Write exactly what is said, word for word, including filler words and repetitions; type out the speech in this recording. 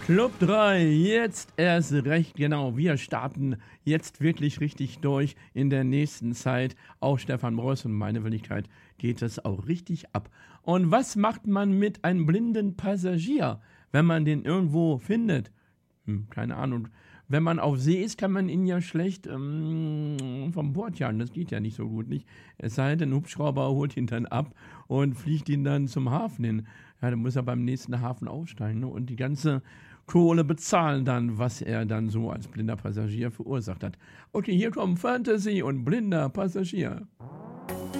Club drei, jetzt erst recht, genau. Wir starten jetzt wirklich richtig durch in der nächsten Zeit. Auch Stefan Breuß und meine Wenigkeit geht es auch richtig ab. Und was macht man mit einem blinden Passagier, wenn man den irgendwo findet? Hm, keine Ahnung. Wenn man auf See ist, kann man ihn ja schlecht ähm, vom Bord jagen. Das geht ja nicht so gut, nicht? Es sei denn, ein Hubschrauber holt ihn dann ab und fliegt ihn dann zum Hafen hin. Ja, dann muss er beim nächsten Hafen aussteigen, ne? Und die ganze Kohle bezahlen dann, was er dann so als blinder Passagier verursacht hat. Okay, hier kommen Fantasy und blinder Passagier.